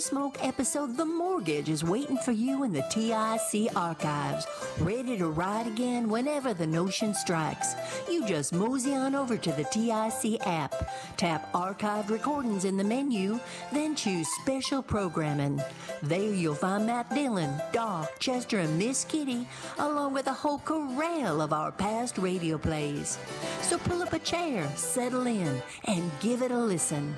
Gunsmoke episode The Mortgage is waiting for you in the TIC archives, ready to ride again whenever the notion strikes. You just mosey on over to the TIC app, tap Archived Recordings in the menu, then choose Special Programming. There you'll find Matt Dillon, Doc, Chester, and Miss Kitty, along with a whole corral of our past radio plays. So pull up a chair, settle in, and give it a listen.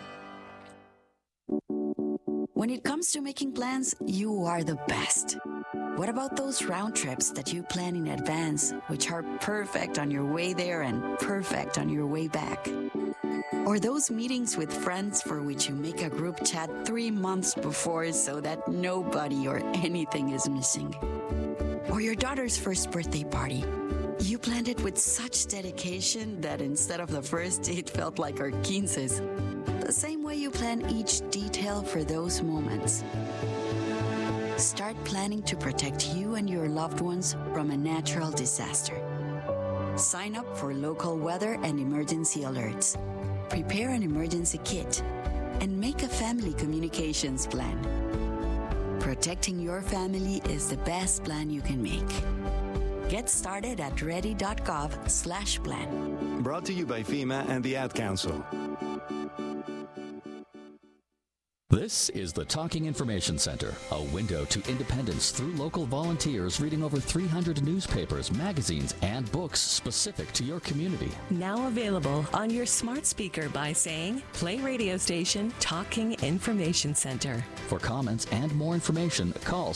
When it comes to making plans, you are the best. What about those round trips that you plan in advance, which are perfect on your way there and perfect on your way back? Or those meetings with friends for which you make a group chat 3 months before so that nobody or anything is missing? Or your daughter's first birthday party. You planned it with such dedication that instead of the first, it felt like our quinces. The same way you plan each detail for those moments. Start planning to protect you and your loved ones from a natural disaster. Sign up for local weather and emergency alerts. Prepare an emergency kit and make a family communications plan. Protecting your family is the best plan you can make. Get started at ready.gov/plan. Brought to you by FEMA and the Ad Council. This is the Talking Information Center, a window to independence through local volunteers reading over 300 newspapers, magazines, and books specific to your community. Now available on your smart speaker by saying, play radio station Talking Information Center. For comments and more information, call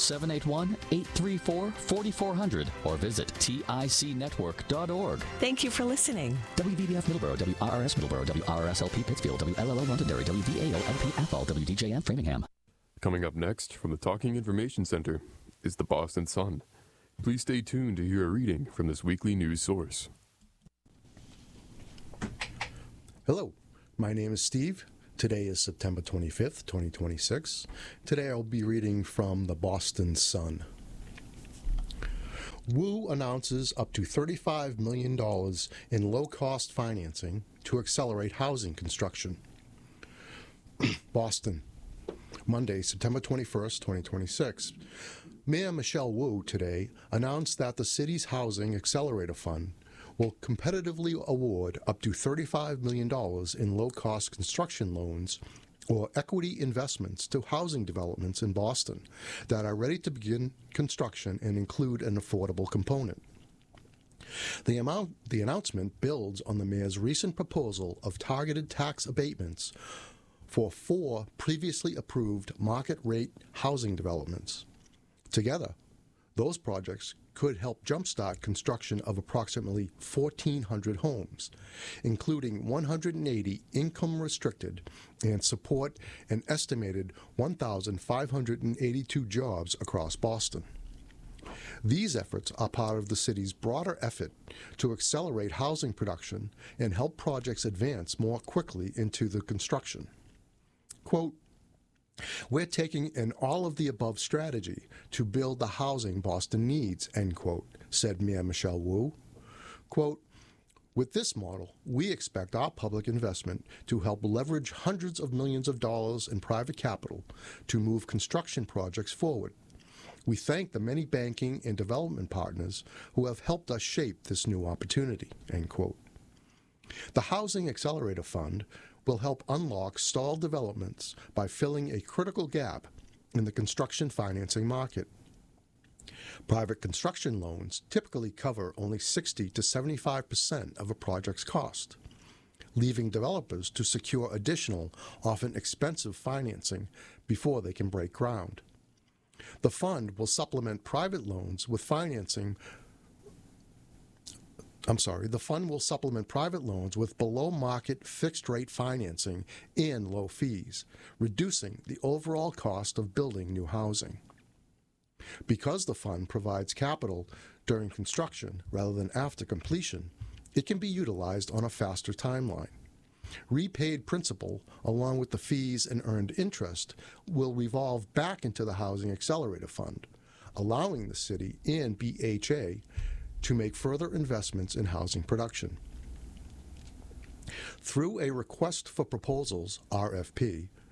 781-834-4400 or visit ticnetwork.org. Thank you for listening. WVBF Middleborough, WRRS Middleborough, WRSLP Pittsfield, WLLO Londonderry, WVAO LP Athol, WDJN Framingham. Coming up next from the Talking Information Center is the Boston Sun. Please stay tuned to hear a reading from this weekly news source. Hello, my name is Steve. Today is September 25th, 2026. Today I'll be reading from the Boston Sun. Wu announces up to $35 million in low-cost financing to accelerate housing construction. Boston, Monday, September 21st, 2026. Mayor Michelle Wu today announced that the city's Housing Accelerator Fund will competitively award up to $35 million in low-cost construction loans or equity investments to housing developments in Boston that are ready to begin construction and include an affordable component. The announcement builds on the mayor's recent proposal of targeted tax abatements for 4 previously approved market-rate housing developments. Together, those projects could help jumpstart construction of approximately 1,400 homes, including 180 income-restricted, and support an estimated 1,582 jobs across Boston. These efforts are part of the city's broader effort to accelerate housing production and help projects advance more quickly into the construction. Quote, "We're taking an all-of-the-above strategy to build the housing Boston needs," end quote, said Mayor Michelle Wu. Quote, "With this model, we expect our public investment to help leverage hundreds of millions of dollars in private capital to move construction projects forward. We thank the many banking and development partners who have helped us shape this new opportunity," end quote. The Housing Accelerator Fund will help unlock stalled developments by filling a critical gap in the construction financing market. Private construction loans typically cover only 60 to 75% of a project's cost, leaving developers to secure additional, often expensive financing before they can break ground. The fund will supplement private loans with the fund will supplement private loans with below-market fixed-rate financing and low fees, reducing the overall cost of building new housing. Because the fund provides capital during construction rather than after completion, it can be utilized on a faster timeline. Repaid principal, along with the fees and earned interest, will revolve back into the Housing Accelerator Fund, allowing the city and BHA to make further investments in housing production. Through a request for proposals, RFP,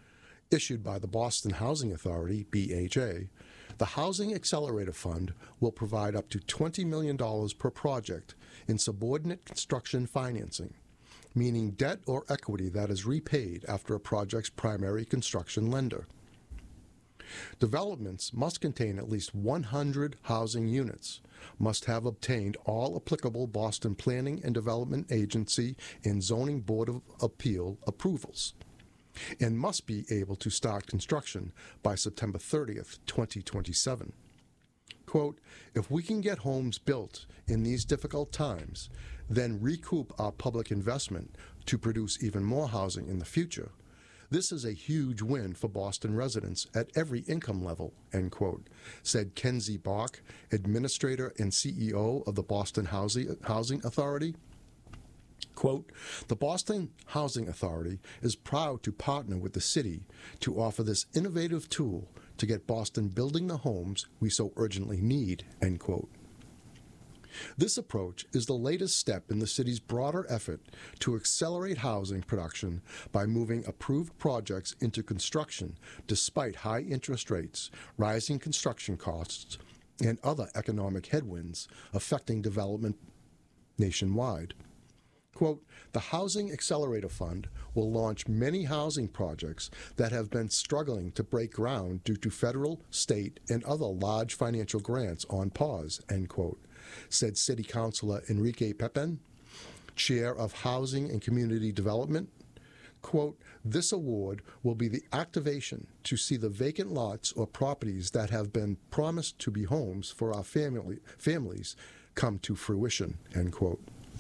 Issued by the Boston Housing Authority, BHA, the Housing Accelerator Fund will provide up to $20 million per project in subordinate construction financing, meaning debt or equity that is repaid after a project's primary construction lender. Developments must contain at least 100 housing units, must have obtained all applicable Boston Planning and Development Agency and Zoning Board of Appeal approvals, and must be able to start construction by September 30th, 2027. Quote, if we can get homes built in these difficult times, then recoup our public investment to produce even more housing in the future, this is a huge win for Boston residents at every income level, end quote, said Kenzie Bach, Administrator and CEO of the Boston Housing Authority. Quote, the Boston Housing Authority is proud to partner with the city to offer this innovative tool to get Boston building the homes we so urgently need, end quote. This approach is the latest step in the city's broader effort to accelerate housing production by moving approved projects into construction despite high interest rates, rising construction costs, and other economic headwinds affecting development nationwide. Quote, the Housing Accelerator Fund will launch many housing projects that have been struggling to break ground due to federal, state, and other large financial grants on pause, end quote, said City Councilor Enrique Pepin, Chair of Housing and Community Development. Quote, this award will be the activation to see the vacant lots or properties that have been promised to be homes for our families come to fruition, end quote.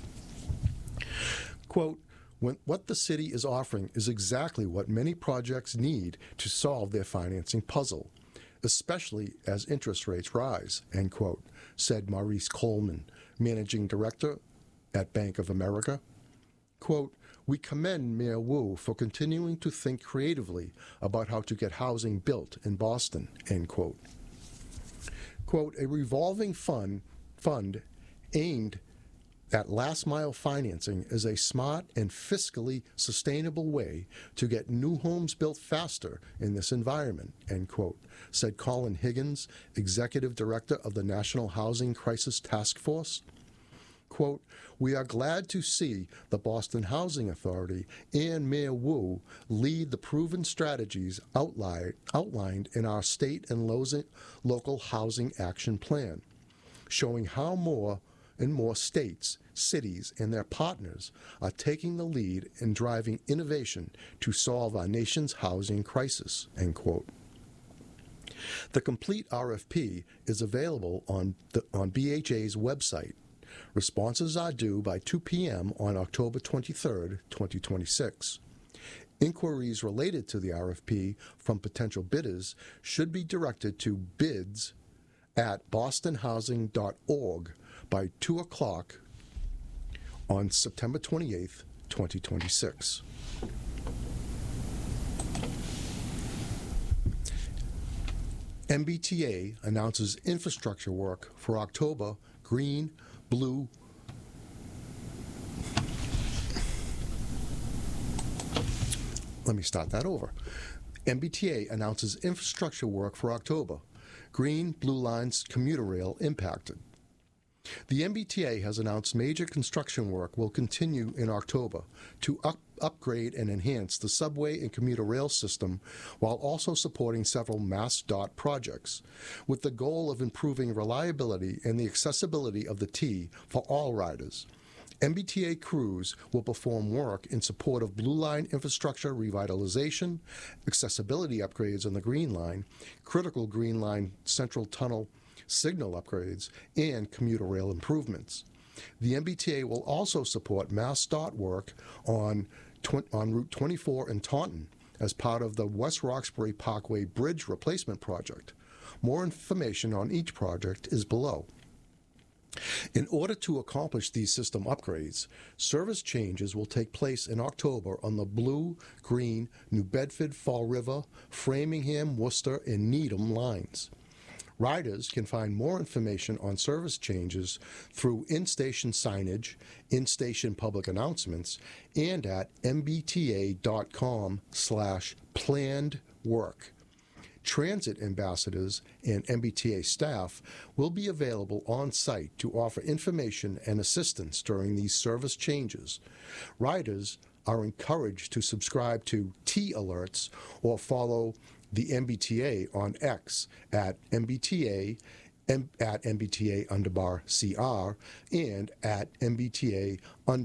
Quote, what the city is offering is exactly what many projects need to solve their financing puzzle, especially as interest rates rise, end quote, said Maurice Coleman, Managing Director at Bank of America. Quote, we commend Mayor Wu for continuing to think creatively about how to get housing built in Boston, end quote. Quote, a revolving fund aimed at last-mile financing is a smart and fiscally sustainable way to get new homes built faster in this environment, end quote, said Colin Higgins, Executive Director of the National Housing Crisis Task Force. Quote, we are glad to see the Boston Housing Authority and Mayor Wu lead the proven strategies outlined in our state and local housing action plan, showing how more and more states, cities, and their partners are taking the lead in driving innovation to solve our nation's housing crisis, end quote. The complete RFP is available on BHA's website. Responses are due by 2 p.m. on October 23, 2026. Inquiries related to the RFP from potential bidders should be directed to bids@bostonhousing.org by 2 o'clock on September 28, 2026. MBTA announces infrastructure work for October green, blue, MBTA announces infrastructure work for October. Green, Blue Lines commuter rail impacted. The MBTA has announced major construction work will continue in October to upgrade and enhance the subway and commuter rail system while also supporting several MassDOT projects, with the goal of improving reliability and the accessibility of the T for all riders. MBTA crews will perform work in support of Blue Line infrastructure revitalization, accessibility upgrades on the Green Line, critical Green Line Central Tunnel signal upgrades, and commuter rail improvements. The MBTA will also support MassDOT work on Route 24 in Taunton as part of the West Roxbury Parkway Bridge Replacement Project. More information on each project is below. In order to accomplish these system upgrades, service changes will take place in October on the Blue, Green, New Bedford, Fall River, Framingham, Worcester, and Needham lines. Riders can find more information on service changes through in-station signage, in-station public announcements, and at mbta.com/planned work. Transit ambassadors and MBTA staff will be available on site to offer information and assistance during these service changes. Riders are encouraged to subscribe to T-Alerts or follow the MBTA on X at MBTA _CR and at MBTA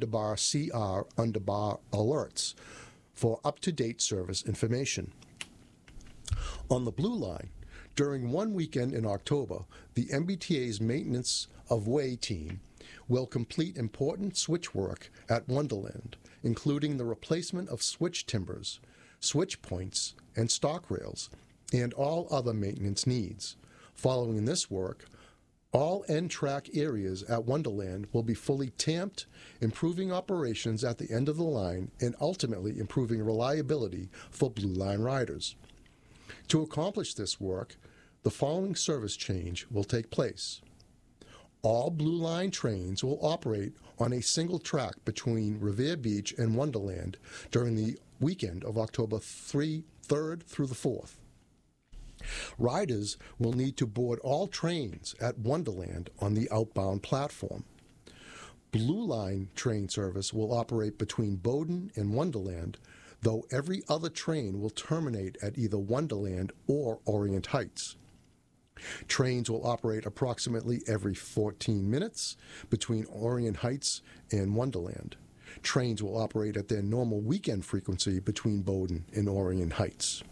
_CR alerts for up-to-date service information. On the Blue Line, during one weekend in October, the MBTA's Maintenance of Way team will complete important switch work at Wonderland, including the replacement of switch timbers, switch points, and stock rails, and all other maintenance needs. Following this work, all end-track areas at Wonderland will be fully tamped, improving operations at the end of the line and ultimately improving reliability for Blue Line riders. To accomplish this work, the following service change will take place. All Blue Line trains will operate on a single track between Revere Beach and Wonderland during the weekend of October 3rd through the 4th. Riders will need to board all trains at Wonderland on the outbound platform. Blue Line train service will operate between Bowdoin and Wonderland, though every other train will terminate at either Wonderland or Orient Heights. Trains will operate approximately every 14 minutes between Orient Heights and Wonderland. Trains will operate at their normal weekend frequency between Bowdoin and Orient Heights.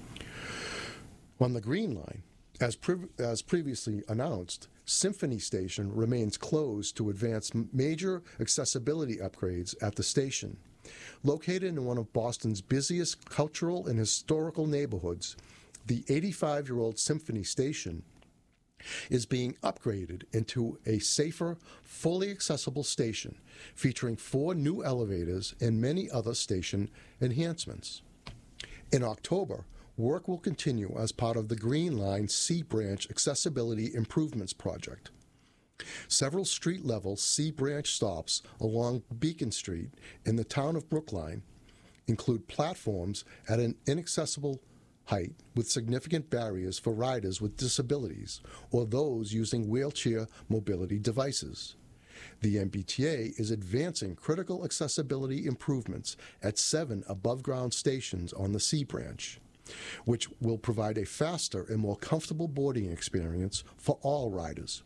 On the Green Line, as previously announced, Symphony Station remains closed to advance major accessibility upgrades at the station. Located in one of Boston's busiest cultural and historical neighborhoods, the 85-year-old Symphony Station is being upgraded into a safer, fully accessible station, featuring 4 new elevators and many other station enhancements. In October, work will continue as part of the Green Line C Branch Accessibility Improvements Project. Several street-level C Branch stops along Beacon Street in the town of Brookline include platforms at an inaccessible height with significant barriers for riders with disabilities or those using wheelchair mobility devices. The MBTA is advancing critical accessibility improvements at 7 above-ground stations on the C Branch, which will provide a faster and more comfortable boarding experience for all riders.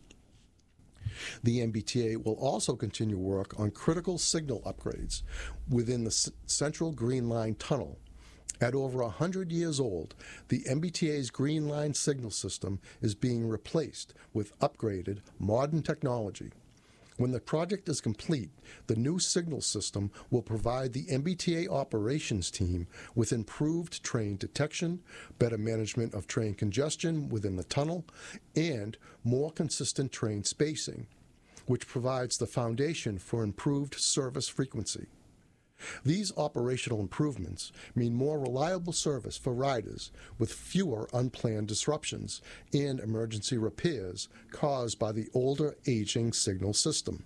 The MBTA will also continue work on critical signal upgrades within the Central Green Line Tunnel. At over 100 years old, the MBTA's Green Line signal system is being replaced with upgraded, modern technology. When the project is complete, the new signal system will provide the MBTA operations team with improved train detection, better management of train congestion within the tunnel, and more consistent train spacing, which provides the foundation for improved service frequency. These operational improvements mean more reliable service for riders with fewer unplanned disruptions and emergency repairs caused by the older, aging signal system.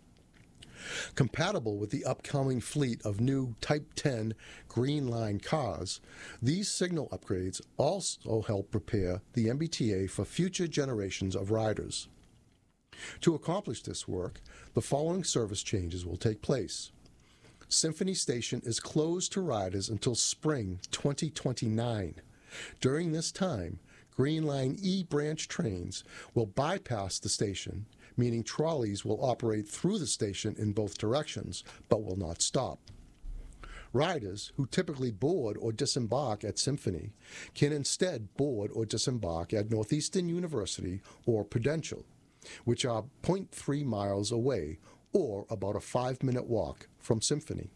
Compatible with the upcoming fleet of new Type 10 Green Line cars, these signal upgrades also help prepare the MBTA for future generations of riders. To accomplish this work, the following service changes will take place. Symphony Station is closed to riders until spring 2029. During this time, Green Line E branch trains will bypass the station, meaning trolleys will operate through the station in both directions, but will not stop. Riders who typically board or disembark at Symphony can instead board or disembark at Northeastern University or Prudential, which are 0.3 miles away or about a 5-minute walk from Symphony.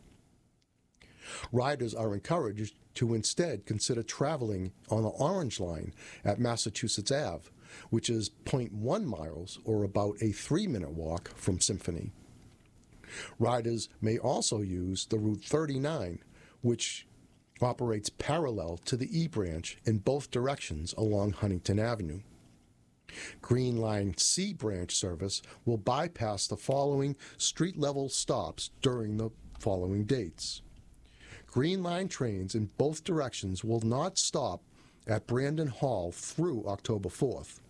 Riders are encouraged to instead consider traveling on the Orange Line at Massachusetts Ave, which is 0.1 miles or about a 3-minute walk from Symphony. Riders may also use the Route 39, which operates parallel to the E branch in both directions along Huntington Avenue. Green Line C branch service will bypass the following street-level stops during the following dates. Green Line trains in both directions will not stop at Brandon Hall through October 4th.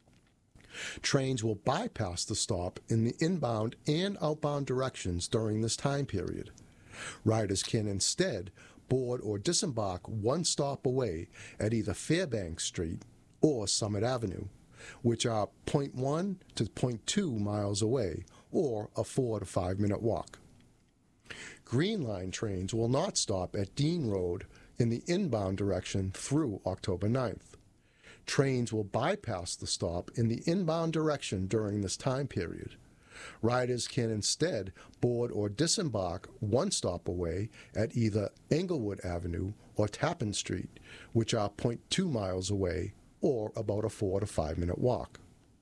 Trains will bypass the stop in the inbound and outbound directions during this time period. Riders can instead board or disembark one stop away at either Fairbanks Street or Summit Avenue, which are 0.1 to 0.2 miles away, or a 4 to 5 minute walk. Green Line trains will not stop at Dean Road in the inbound direction through October 9th. Trains will bypass the stop in the inbound direction during this time period. Riders can instead board or disembark one stop away at either Englewood Avenue or Tappan Street, which are 0.2 miles away, or about a 4 to 5 minute walk.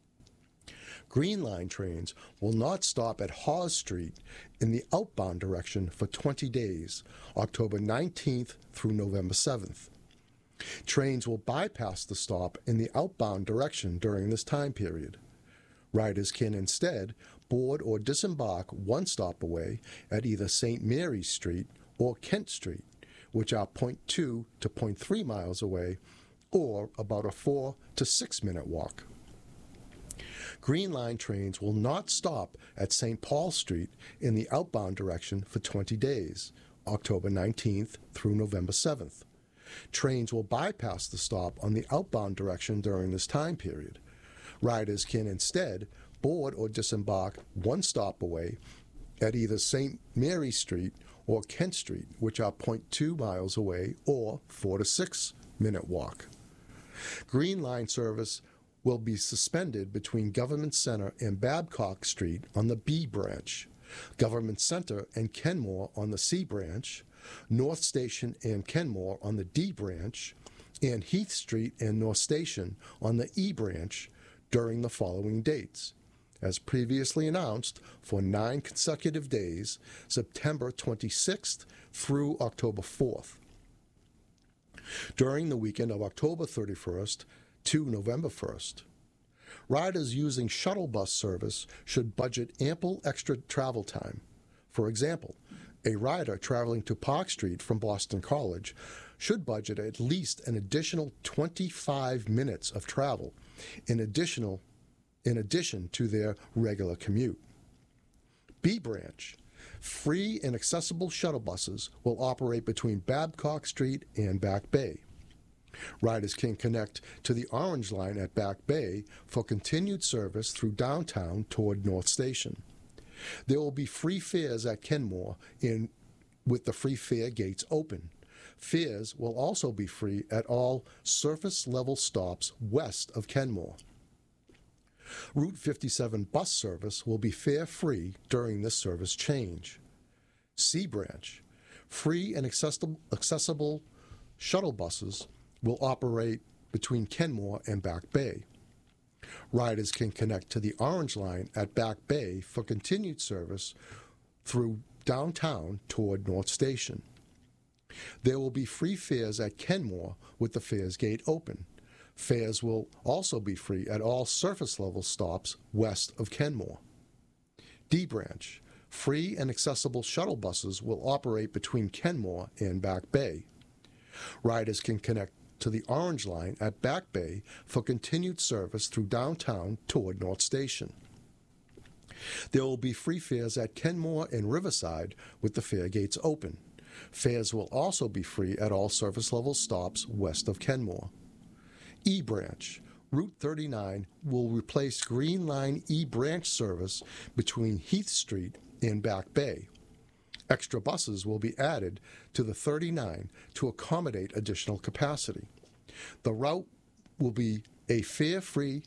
Green Line trains will not stop at Hawes Street in the outbound direction for 20 days, October 19th through November 7th. Trains will bypass the stop in the outbound direction during this time period. Riders can instead board or disembark one stop away at either St. Mary's Street or Kent Street, which are 0.2 to 0.3 miles away, or about a 4 to 6 minute walk. Green Line trains will not stop at St. Paul Street in the outbound direction for 20 days, October 19th through November 7th. Trains will bypass the stop on the outbound direction during this time period. Riders can instead board or disembark one stop away at either St. Mary's Street or Kent Street, which are 0.2 miles away, or 4 to 6 minute walk. Green Line service will be suspended between Government Center and Babcock Street on the B branch, Government Center and Kenmore on the C branch, North Station and Kenmore on the D branch, and Heath Street and North Station on the E branch during the following dates. As previously announced, for 9 consecutive days, September 26th through October 4th. During the weekend of October 31st to November 1st. Riders using shuttle bus service should budget ample extra travel time. For example, a rider traveling to Park Street from Boston College should budget at least an additional 25 minutes of travel in addition to their regular commute. B branch. Free and accessible shuttle buses will operate between Babcock Street and Back Bay. Riders can connect to the Orange Line at Back Bay for continued service through downtown toward North Station. There will be free fares at Kenmore with the free fare gates open. Fares will also be free at all surface-level stops west of Kenmore. Route 57 bus service will be fare-free during this service change. C branch. Free and accessible shuttle buses will operate between Kenmore and Back Bay. Riders can connect to the Orange Line at Back Bay for continued service through downtown toward North Station. There will be free fares at Kenmore with the fares gate open. Fares will also be free at all surface-level stops west of Kenmore. D branch. Free and accessible shuttle buses will operate between Kenmore and Back Bay. Riders can connect to the Orange Line at Back Bay for continued service through downtown toward North Station. There will be free fares at Kenmore and Riverside with the fare gates open. Fares will also be free at all surface-level stops west of Kenmore. E branch. Route 39 will replace Green Line E branch service between Heath Street and Back Bay. Extra buses will be added to the 39 to accommodate additional capacity. The route will be fare-free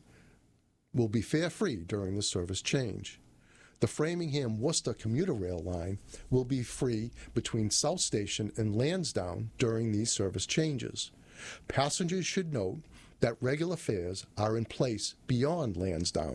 during the service change. The Framingham-Worcester commuter rail line will be free between South Station and Lansdowne during these service changes. Passengers should note that regular fares are in place beyond Lansdowne.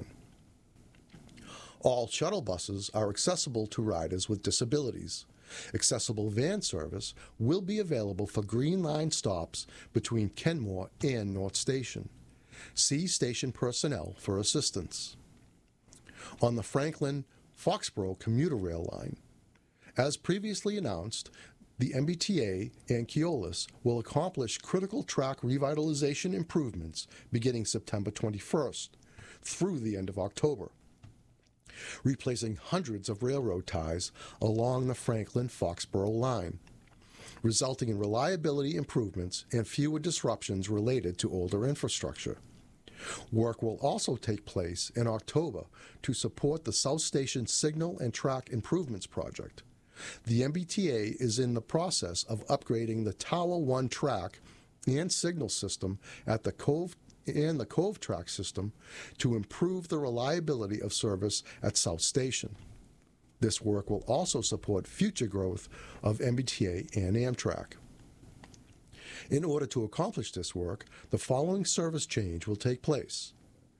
All shuttle buses are accessible to riders with disabilities. Accessible van service will be available for Green Line stops between Kenmore and North Station. See station personnel for assistance. On the Franklin-Foxborough commuter rail line, as previously announced, The MBTA and Keolis will accomplish critical track revitalization improvements beginning September 21st through the end of October, replacing hundreds of railroad ties along the Franklin-Foxborough line, resulting in reliability improvements and fewer disruptions related to older infrastructure. Work will also take place in October to support the South Station Signal and Track Improvements Project. The MBTA is in the process of upgrading the Tower 1 track and signal system at the Cove and the Cove track system to improve the reliability of service at South Station. This work will also support future growth of MBTA and Amtrak. In order to accomplish this work, the following service change will take place.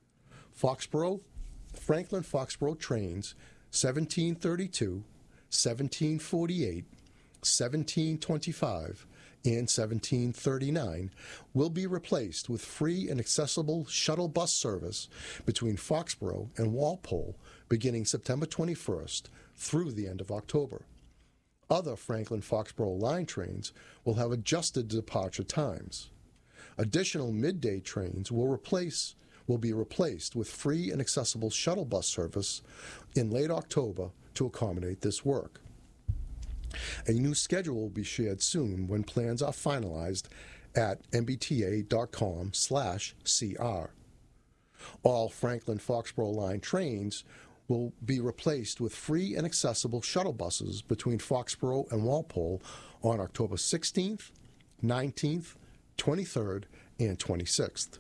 Franklin-Foxborough trains 1732, 1748, 1725, and 1739 will be replaced with free and accessible shuttle bus service between Foxborough and Walpole beginning September 21st through the end of October. Other Franklin-Foxborough line trains will have adjusted departure times. Additional midday trains will be replaced with free and accessible shuttle bus service in late October to accommodate this work. A new schedule will be shared soon when plans are finalized at mbta.com/cr. All Franklin-Foxborough line trains will be replaced with free and accessible shuttle buses between Foxborough and Walpole on October 16th, 19th, 23rd, and 26th.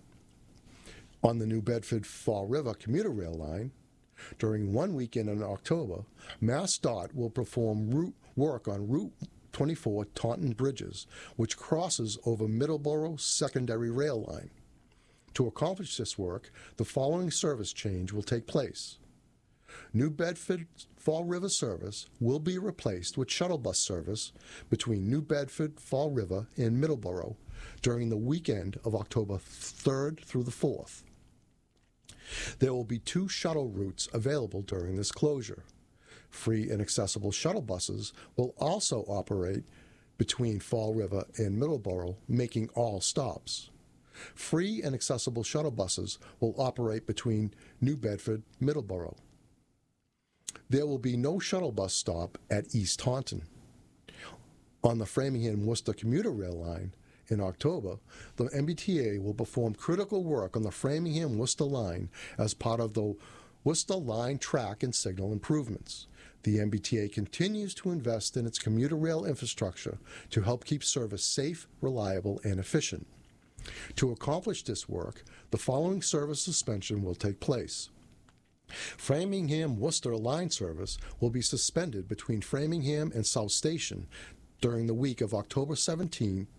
On the New Bedford-Fall River commuter rail line, during one weekend in October, MassDOT will perform work on Route 24 Taunton Bridges, which crosses over Middleborough Secondary Rail Line. To accomplish this work, the following service change will take place. New Bedford-Fall River service will be replaced with shuttle bus service between New Bedford, Fall River, and Middleborough during the weekend of October 3rd through the 4th. There will be 2 shuttle routes available during this closure. Free and accessible shuttle buses will also operate between Fall River and Middleborough, making all stops. Free and accessible shuttle buses will operate between New Bedford and Middleborough. There will be no shuttle bus stop at East Taunton. On the Framingham-Worcester commuter rail line, in October, the MBTA will perform critical work on the Framingham-Worcester line as part of the Worcester line track and signal improvements. The MBTA continues to invest in its commuter rail infrastructure to help keep service safe, reliable, and efficient. To accomplish this work, the following service suspension will take place. Framingham-Worcester line service will be suspended between Framingham and South Station during the weekend of October 17th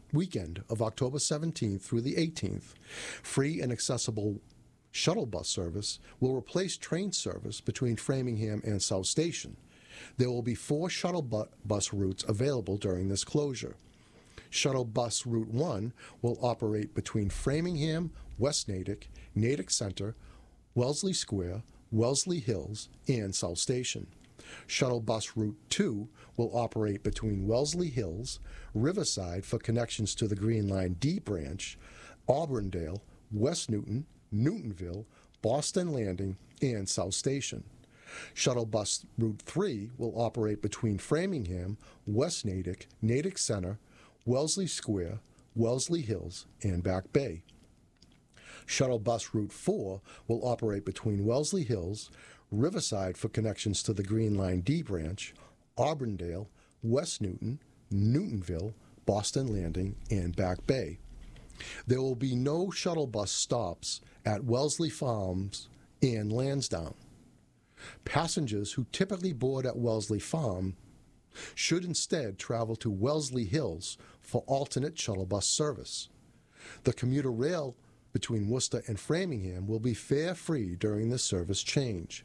through the 18th. Free and accessible shuttle bus service will replace train service between Framingham and South Station. There will be 4 shuttle bus routes available during this closure. Shuttle bus Route 1 will operate between Framingham, West Natick, Natick Center, Wellesley Square, Wellesley Hills, and South Station. Shuttle bus Route 2 will operate between Wellesley Hills, Riverside for connections to the Green Line D branch, Auburndale, West Newton, Newtonville, Boston Landing, and South Station. Shuttle bus Route 3 will operate between Framingham, West Natick, Natick Center, Wellesley Square, Wellesley Hills, and Back Bay. Shuttle bus Route 4 will operate between Wellesley Hills, Riverside for connections to the Green Line D branch, Auburndale, West Newton, Newtonville, Boston Landing, and Back Bay. There will be no shuttle bus stops at Wellesley Farms and Lansdowne. Passengers who typically board at Wellesley Farm should instead travel to Wellesley Hills for alternate shuttle bus service. The commuter rail between Worcester and Framingham will be fare-free during the service change.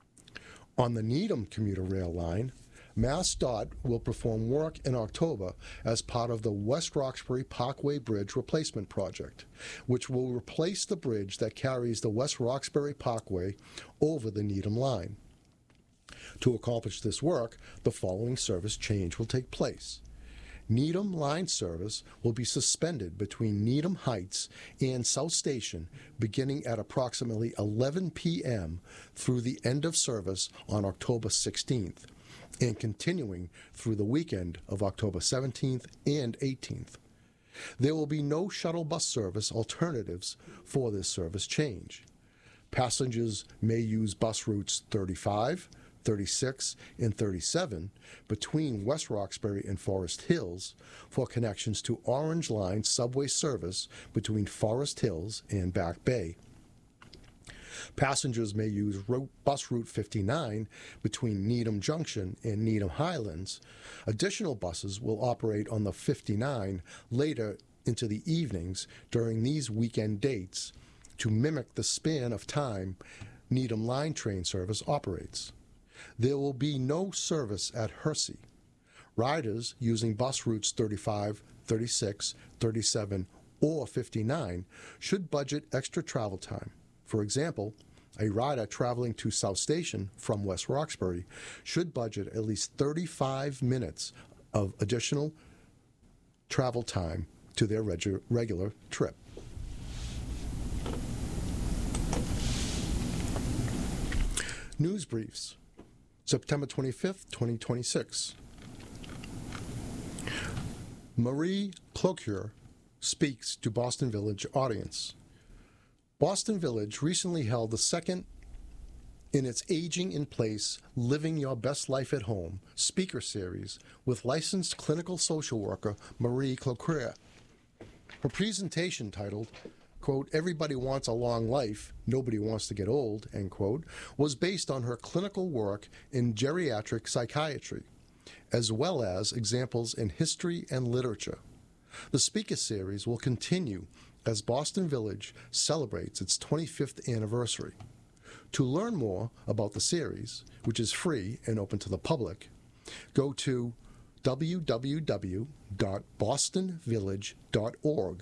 On the Needham commuter rail line, MassDOT will perform work in October as part of the West Roxbury Parkway Bridge Replacement Project, which will replace the bridge that carries the West Roxbury Parkway over the Needham line. To accomplish this work, the following service change will take place. Needham line service will be suspended between Needham Heights and South Station beginning at approximately 11 p.m. through the end of service on October 16th and continuing through the weekend of October 17th and 18th. There will be no shuttle bus service alternatives for this service change. Passengers may use bus routes 35, 36, and 37 between West Roxbury and Forest Hills for connections to Orange Line subway service between Forest Hills and Back Bay. Passengers may use bus route 59 between Needham Junction and Needham Highlands. Additional buses will operate on the 59 later into the evenings during these weekend dates to mimic the span of time Needham line train service operates. There will be no service at Hersey. Riders using bus routes 35, 36, 37, or 59 should budget extra travel time. For example, a rider traveling to South Station from West Roxbury should budget at least 35 minutes of additional travel time to their regular trip. News briefs, September 25th, 2026. Marie Cloutier speaks to Boston Village audience. Boston Village recently held the second in its Aging in Place, Living Your Best Life at Home speaker series with licensed clinical social worker Marie Cloutier. Her presentation titled, quote, "Everybody wants a long life, nobody wants to get old," end quote, was based on her clinical work in geriatric psychiatry, as well as examples in history and literature. The speaker series will continue as Boston Village celebrates its 25th anniversary. To learn more about the series, which is free and open to the public, go to www.bostonvillage.org.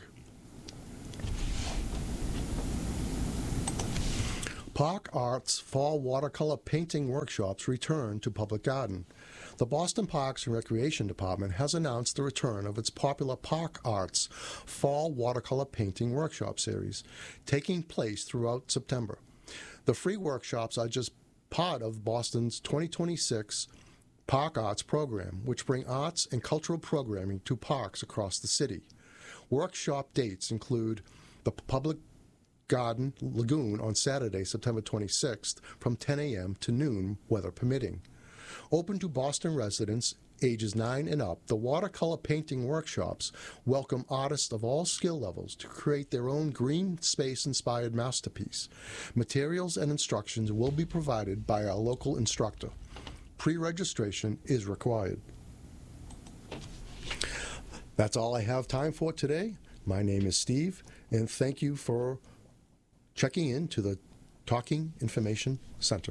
Park Arts Fall Watercolor Painting Workshops return to Public Garden. The Boston Parks and Recreation Department has announced the return of its popular Park Arts Fall Watercolor Painting Workshop series, taking place throughout September. The free workshops are just part of Boston's 2026 Park Arts program, which bring arts and cultural programming to parks across the city. Workshop dates include the Public Garden Lagoon on Saturday, September 26th from 10 a.m. to noon, weather permitting. Open to Boston residents ages 9 and up, the watercolor painting workshops welcome artists of all skill levels to create their own green space-inspired masterpiece. Materials and instructions will be provided by our local instructor. Pre-registration is required. That's all I have time for today. My name is Steve, and thank you for checking in to the Talking Information Center.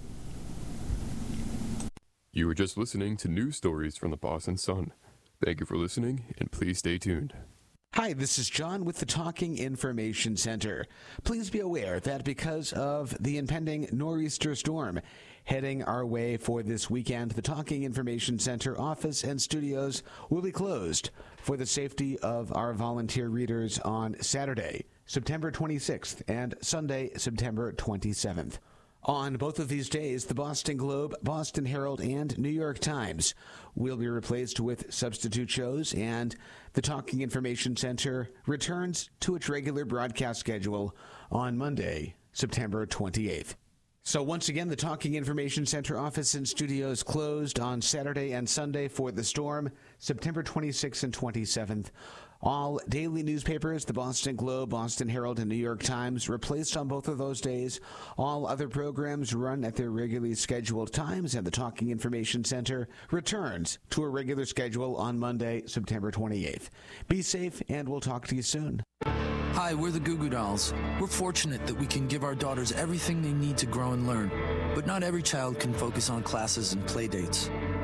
You were just listening to news stories from the Boston Sun. Thank you for listening, and please stay tuned. Hi, this is John with the Talking Information Center. Please be aware that because of the impending nor'easter storm heading our way for this weekend, the Talking Information Center office and studios will be closed for the safety of our volunteer readers on Saturday, September 26th, and Sunday, September 27th. On both of these days, the Boston Globe, Boston Herald, and New York Times will be replaced with substitute shows, and the Talking Information Center returns to its regular broadcast schedule on Monday, September 28th. So once again, the Talking Information Center office and studios closed on Saturday and Sunday for the storm, September 26th and 27th. All daily newspapers, the Boston Globe, Boston Herald, and New York Times, replaced on both of those days. All other programs run at their regularly scheduled times, and the Talking Information Center returns to a regular schedule on Monday, September 28th. Be safe, and we'll talk to you soon. Hi, we're the Goo Goo Dolls. We're fortunate that we can give our daughters everything they need to grow and learn, but not every child can focus on classes and play dates.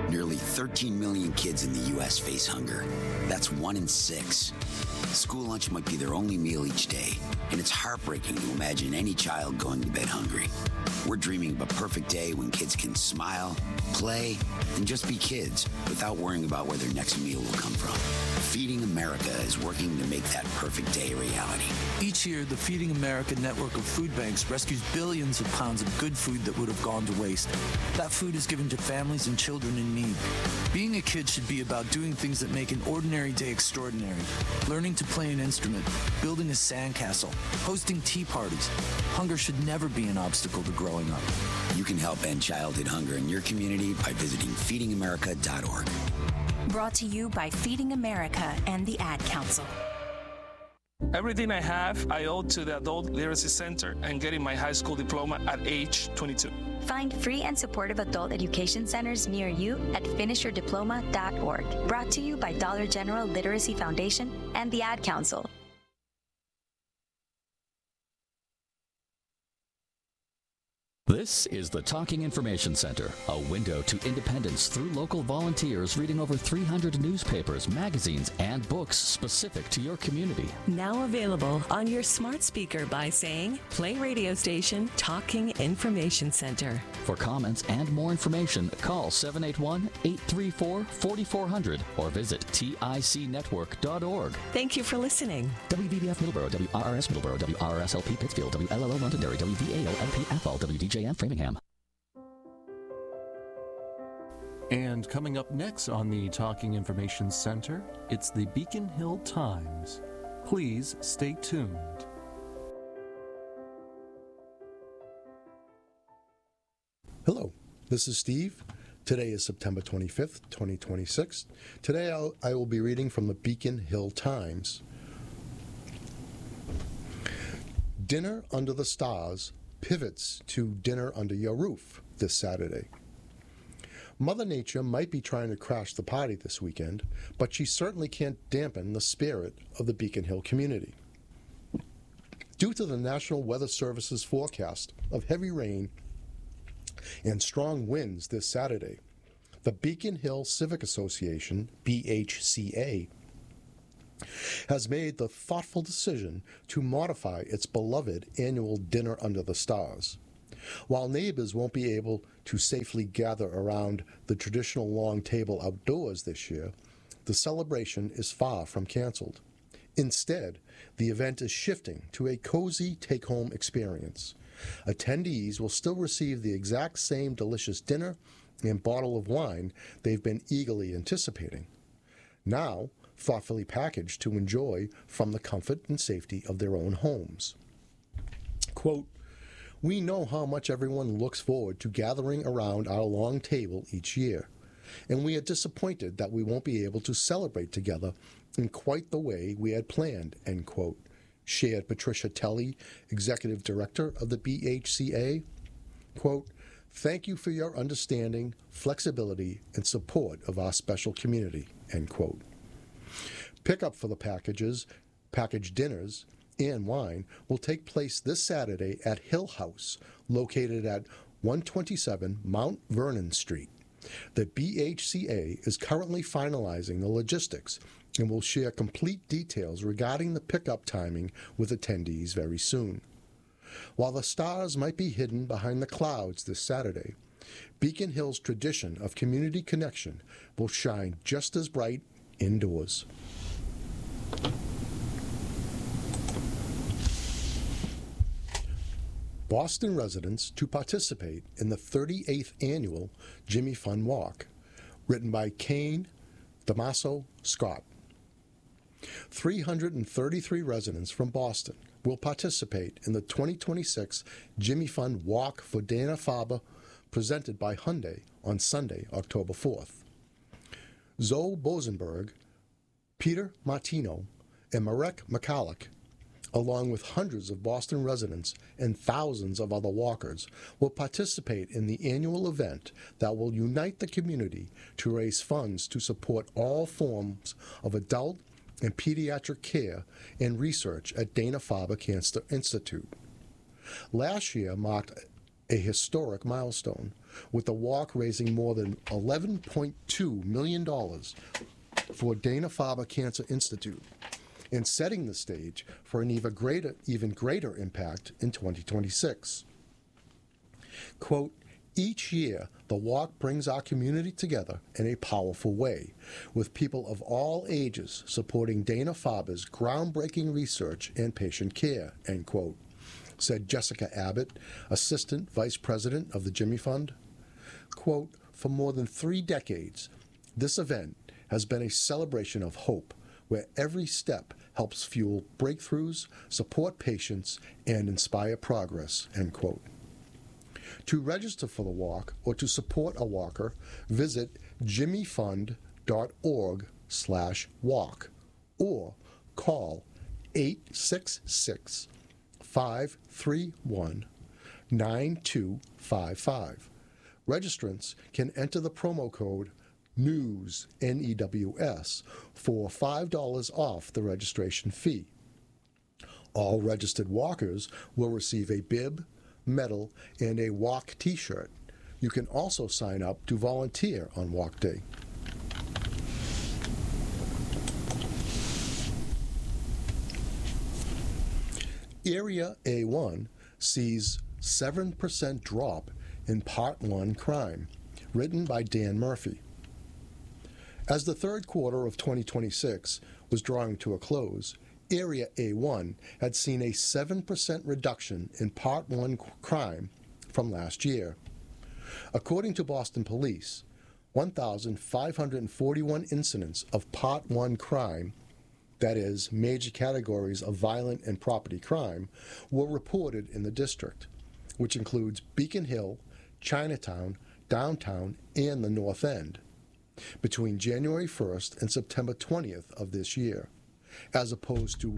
Nearly 13 million kids in the U.S. face hunger. That's 1 in 6. School lunch might be their only meal each day, and it's heartbreaking to imagine any child going to bed hungry. We're dreaming of a perfect day when kids can smile, play, and just be kids without worrying about where their next meal will come from. Feeding America is working to make that perfect day a reality. Each year, the Feeding America network of food banks rescues billions of pounds of good food that would have gone to waste. That food is given to families and children in need. Being a kid should be about doing things that make an ordinary day extraordinary. Learning to play an instrument, building a sandcastle, hosting tea parties. Hunger should never be an obstacle to growing up. You can help end childhood hunger in your community by visiting feedingamerica.org. Brought to you by Feeding America and the Ad Council. Everything I have, I owe to the Adult Literacy Center and getting my high school diploma at age 22. Find free and supportive adult education centers near you at finishyourdiploma.org. Brought to you by Dollar General Literacy Foundation and the Ad Council. This is the Talking Information Center, a window to independence through local volunteers reading over 300 newspapers, magazines, and books specific to your community. Now available on your smart speaker by saying, play radio station Talking Information Center. For comments and more information, call 781-834-4400 or visit ticnetwork.org. Thank you for listening. WVBF Middleborough, WRRS Middleborough, WRSLP Pittsfield, WLLO Londonderry, WVAO-LP-FL, WDJM Framingham. And coming up next on the Talking Information Center, it's the Beacon Hill Times. Please stay tuned. Hello, this is Steve. Today is September 25th, 2026. Today I will be reading from the Beacon Hill Times. Dinner Under the Stars pivots to Dinner Under Your Roof this Saturday. Mother Nature might be trying to crash the party this weekend, but she certainly can't dampen the spirit of the Beacon Hill community. Due to the National Weather Service's forecast of heavy rain and strong winds this Saturday, the Beacon Hill Civic Association, BHCA, has made the thoughtful decision to modify its beloved annual Dinner Under the Stars. While neighbors won't be able to safely gather around the traditional long table outdoors this year, the celebration is far from canceled. Instead, the event is shifting to a cozy take-home experience. Attendees will still receive the exact same delicious dinner and bottle of wine they've been eagerly anticipating, now thoughtfully packaged to enjoy from the comfort and safety of their own homes. Quote, "We know how much everyone looks forward to gathering around our long table each year, and we are disappointed that we won't be able to celebrate together in quite the way we had planned," end quote, shared Patricia Telly, Executive Director of the BHCA. Quote, "Thank you for your understanding, flexibility, and support of our special community," end quote. Pickup for the packaged dinners, and wine will take place this Saturday at Hill House, located at 127 Mount Vernon Street. The BHCA is currently finalizing the logistics and will share complete details regarding the pickup timing with attendees very soon. While the stars might be hidden behind the clouds this Saturday, Beacon Hill's tradition of community connection will shine just as bright indoors. Boston residents to participate in the 38th annual Jimmy Fun Walk, written by Kane Damaso Scott. 333 residents from Boston will participate in the 2026 Jimmy Fun Walk for Dana-Farber, presented by Hyundai on Sunday, October 4th. Zoe Bosenberg, Peter Martino, and Marek Mikalik, along with hundreds of Boston residents and thousands of other walkers, will participate in the annual event that will unite the community to raise funds to support all forms of adult and pediatric care and research at Dana-Farber Cancer Institute. Last year marked a historic milestone, with the walk raising more than $11.2 million for Dana-Farber Cancer Institute and setting the stage for an even greater impact in 2026. Quote, each year, the walk brings our community together in a powerful way, with people of all ages supporting Dana-Farber's groundbreaking research and patient care, end quote, said Jessica Abbott, Assistant Vice President of the Jimmy Fund. Quote, for more than 3 decades, this event has been a celebration of hope, where every step helps fuel breakthroughs, support patients, and inspire progress, end quote. To register for the walk or to support a walker, visit jimmyfund.org/walk or call 866-531-9255. Registrants can enter the promo code NEWS, N-E-W-S, for $5 off the registration fee. All registered walkers will receive a bib, medal, and a walk t-shirt. You can also sign up to volunteer on Walk Day. Area A1 sees 7% drop in Part 1 crime, written by Dan Murphy. As the third quarter of 2026 was drawing to a close, Area A1 had seen a 7% reduction in Part 1 crime from last year. According to Boston Police, 1,541 incidents of Part 1 crime, that is, major categories of violent and property crime, were reported in the district, which includes Beacon Hill, Chinatown, Downtown, and the North End, between January 1st and September 20th of this year, as opposed to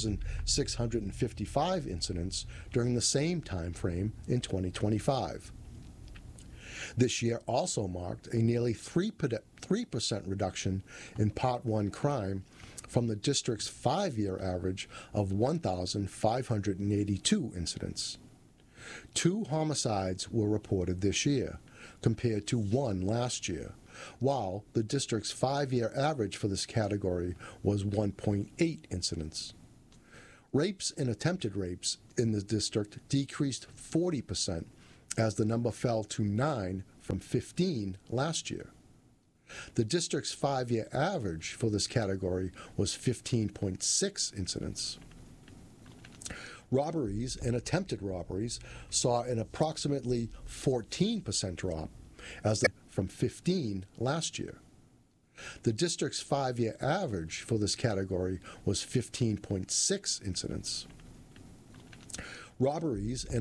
1,655 incidents during the same time frame in 2025. This year also marked a nearly 3% reduction in Part 1 crime from the district's 5-year average of 1,582 incidents. 2 homicides were reported this year, compared to 1 last year, while the district's 5-year average for this category was 1.8 incidents. Rapes and attempted rapes in the district decreased 40%, as the number fell to 9 from 15 last year. The district's 5-year average for this category was 15.6 incidents. Robberies and attempted robberies saw an approximately 14% drop, from 15 last year. The district's 5-year average for this category was 15.6 incidents. Robberies and